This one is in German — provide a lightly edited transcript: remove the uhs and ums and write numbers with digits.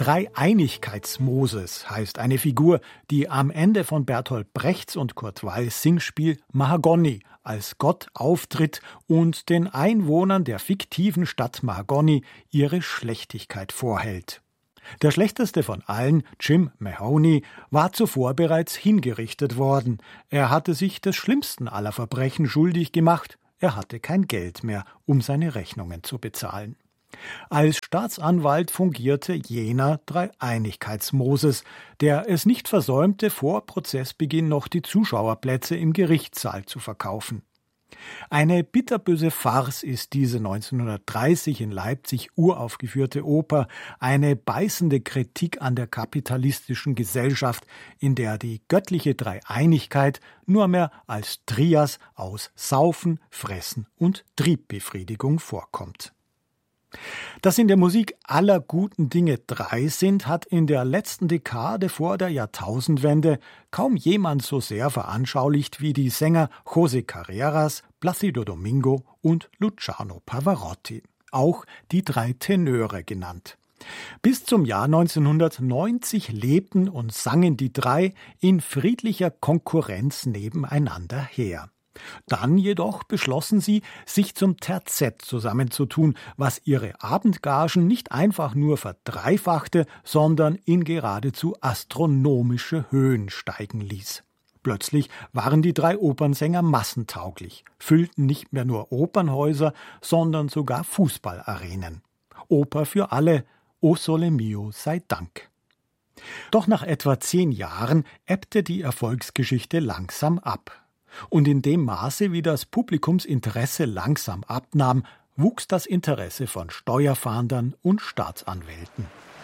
Dreieinigkeits-Moses heißt eine Figur, die am Ende von Bertolt Brechts und Kurt Weils Singspiel Mahagoni als Gott auftritt und den Einwohnern der fiktiven Stadt Mahagoni ihre Schlechtigkeit vorhält. Der schlechteste von allen, Jim Mahoney, war zuvor bereits hingerichtet worden. Er hatte sich des schlimmsten aller Verbrechen schuldig gemacht. Er hatte kein Geld mehr, um seine Rechnungen zu bezahlen. Als Staatsanwalt fungierte jener Dreieinigkeits-Moses, der es nicht versäumte, vor Prozessbeginn noch die Zuschauerplätze im Gerichtssaal zu verkaufen. Eine bitterböse Farce ist diese 1930 in Leipzig uraufgeführte Oper, eine beißende Kritik an der kapitalistischen Gesellschaft, in der die göttliche Dreieinigkeit nur mehr als Trias aus Saufen, Fressen und Triebbefriedigung vorkommt. Dass in der Musik aller guten Dinge drei sind, hat in der letzten Dekade vor der Jahrtausendwende kaum jemand so sehr veranschaulicht wie die Sänger José Carreras, Plácido Domingo und Luciano Pavarotti, auch die drei Tenöre genannt. Bis zum Jahr 1990 lebten und sangen die drei in friedlicher Konkurrenz nebeneinander her. Dann jedoch beschlossen sie, sich zum Terzett zusammenzutun, was ihre Abendgagen nicht einfach nur verdreifachte, sondern in geradezu astronomische Höhen steigen ließ. Plötzlich waren die drei Opernsänger massentauglich, füllten nicht mehr nur Opernhäuser, sondern sogar Fußballarenen. Oper für alle, O Sole Mio sei Dank. Doch nach etwa 10 Jahren ebbte die Erfolgsgeschichte langsam ab. Und in dem Maße, wie das Publikumsinteresse langsam abnahm, wuchs das Interesse von Steuerfahndern und Staatsanwälten.